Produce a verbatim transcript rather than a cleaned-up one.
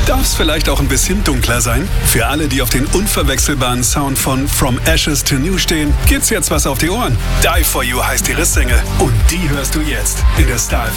Darf es vielleicht auch ein bisschen dunkler sein? Für alle, die auf den unverwechselbaren Sound von From Ashes to New stehen, gibt's jetzt was auf die Ohren. Die For You heißt ihre Single und die hörst du jetzt in der Star F